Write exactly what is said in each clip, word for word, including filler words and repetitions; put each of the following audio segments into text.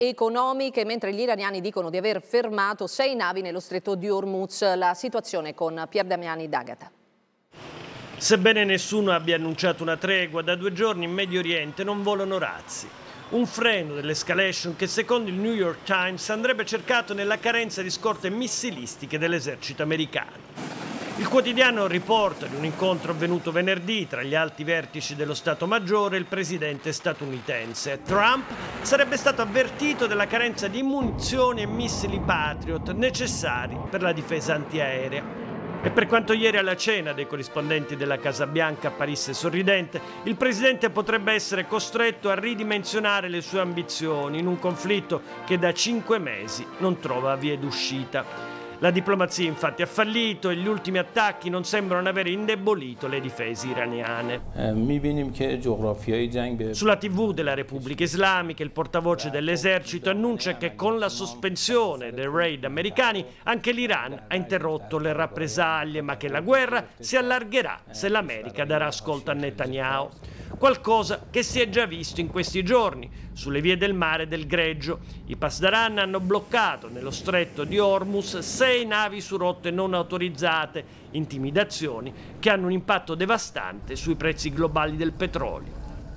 economiche, mentre gli iraniani dicono di aver fermato sei navi nello stretto di Hormuz. La situazione con Pier Damiani d'Agata. Sebbene nessuno abbia annunciato una tregua, da due giorni in Medio Oriente non volano razzi. Un freno dell'escalation che secondo il New York Times andrebbe cercato nella carenza di scorte missilistiche dell'esercito americano. Il quotidiano riporta di un incontro avvenuto venerdì tra gli alti vertici dello Stato Maggiore e il presidente statunitense. Trump sarebbe stato avvertito della carenza di munizioni e missili Patriot necessari per la difesa antiaerea. E per quanto ieri alla cena dei corrispondenti della Casa Bianca apparisse sorridente, il presidente potrebbe essere costretto a ridimensionare le sue ambizioni in un conflitto che da cinque mesi non trova vie d'uscita. La diplomazia infatti ha fallito e gli ultimi attacchi non sembrano aver indebolito le difese iraniane. Sulla tivù della Repubblica Islamica il portavoce dell'esercito annuncia che con la sospensione dei raid americani anche l'Iran ha interrotto le rappresaglie, ma che la guerra si allargherà se l'America darà ascolto a Netanyahu. Qualcosa che si è già visto in questi giorni sulle vie del mare del Greggio. I Pasdaran hanno bloccato nello stretto di Hormuz sei navi su rotte non autorizzate, intimidazioni che hanno un impatto devastante sui prezzi globali del petrolio.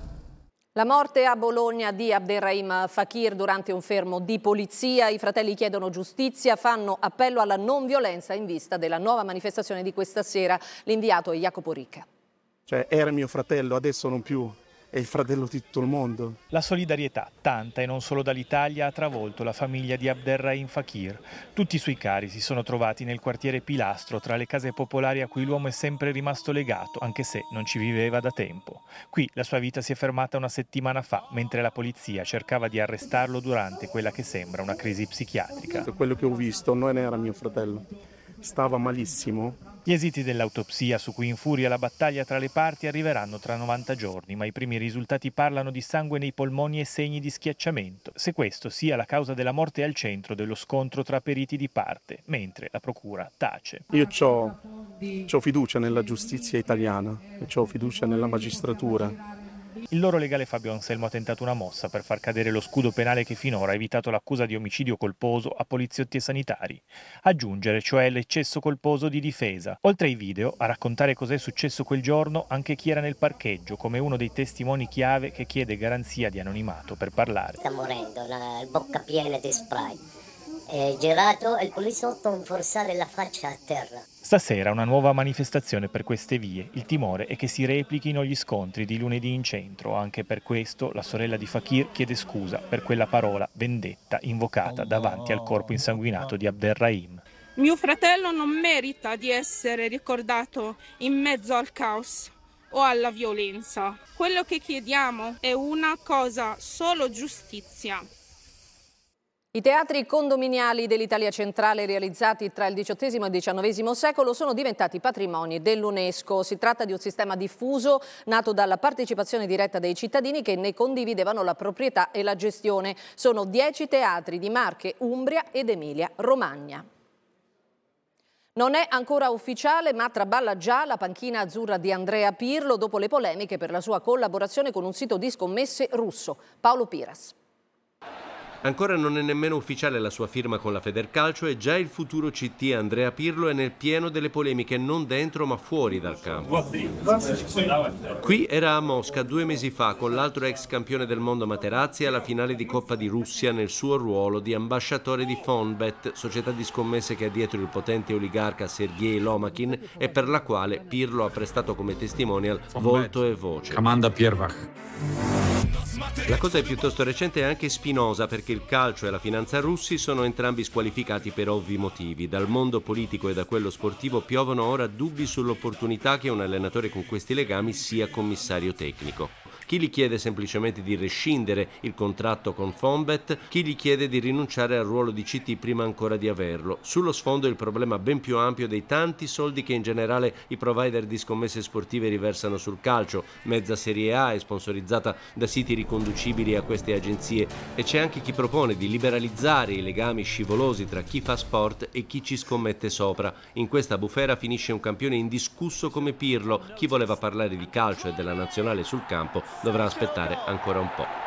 La morte a Bologna di Abderrahim Fakir durante un fermo di polizia. I fratelli chiedono giustizia, fanno appello alla non violenza in vista della nuova manifestazione di questa sera. L'inviato è Jacopo Ricca. Cioè, era mio fratello, adesso non più, è il fratello di tutto il mondo. La solidarietà, tanta e non solo dall'Italia, ha travolto la famiglia di Abderrahim Fakir. Tutti i suoi cari si sono trovati nel quartiere Pilastro, tra le case popolari a cui l'uomo è sempre rimasto legato, anche se non ci viveva da tempo. Qui la sua vita si è fermata una settimana fa, mentre la polizia cercava di arrestarlo durante quella che sembra una crisi psichiatrica. Quello che ho visto non era mio fratello, stava malissimo. Gli esiti dell'autopsia, su cui infuria la battaglia tra le parti, arriveranno tra novanta giorni, ma i primi risultati parlano di sangue nei polmoni e segni di schiacciamento. Se questo sia la causa della morte è al centro dello scontro tra periti di parte, mentre la procura tace. Io c'ho, c'ho fiducia nella giustizia italiana e c'ho fiducia nella magistratura. Il loro legale Fabio Anselmo ha tentato una mossa per far cadere lo scudo penale che finora ha evitato l'accusa di omicidio colposo a poliziotti e sanitari. Aggiungere, cioè, l'eccesso colposo di difesa. Oltre ai video, a raccontare cos'è successo quel giorno anche chi era nel parcheggio, come uno dei testimoni chiave che chiede garanzia di anonimato per parlare. Sta morendo, la bocca piena di spray. È girato e il poliziotto non forzare la faccia a terra. Stasera una nuova manifestazione per queste vie. Il timore è che si replichino gli scontri di lunedì in centro. Anche per questo la sorella di Fakir chiede scusa per quella parola vendetta invocata davanti al corpo insanguinato di Abderrahim. Mio fratello non merita di essere ricordato in mezzo al caos o alla violenza. Quello che chiediamo è una cosa, solo giustizia. I teatri condominiali dell'Italia centrale realizzati tra il diciottesimo e il diciannovesimo secolo sono diventati patrimoni dell'UNESCO. Si tratta di un sistema diffuso nato dalla partecipazione diretta dei cittadini che ne condividevano la proprietà e la gestione. Sono dieci teatri di Marche, Umbria ed Emilia-Romagna. Non è ancora ufficiale, ma traballa già la panchina azzurra di Andrea Pirlo dopo le polemiche per la sua collaborazione con un sito di scommesse russo. Paolo Piras. Ancora non è nemmeno ufficiale la sua firma con la Federcalcio e già il futuro C T Andrea Pirlo è nel pieno delle polemiche non dentro ma fuori dal campo. Qui era a Mosca due mesi fa con l'altro ex campione del mondo Materazzi alla finale di Coppa di Russia nel suo ruolo di ambasciatore di Fonbet, società di scommesse che ha dietro il potente oligarca Sergei Lomakin e per la quale Pirlo ha prestato come testimonial volto e voce. Comanda Piervach. La cosa è piuttosto recente e anche spinosa perché il calcio e la finanza russi sono entrambi squalificati per ovvi motivi. Dal mondo politico e da quello sportivo piovono ora dubbi sull'opportunità che un allenatore con questi legami sia commissario tecnico. Chi gli chiede semplicemente di rescindere il contratto con Fonbet, chi gli chiede di rinunciare al ruolo di C T prima ancora di averlo. Sullo sfondo il problema ben più ampio dei tanti soldi che in generale i provider di scommesse sportive riversano sul calcio, mezza Serie A è sponsorizzata da siti riconducibili a queste agenzie e c'è anche chi propone di liberalizzare i legami scivolosi tra chi fa sport e chi ci scommette sopra. In questa bufera finisce un campione indiscusso come Pirlo. Chi voleva parlare di calcio e della nazionale sul campo dovrà aspettare ancora un po'.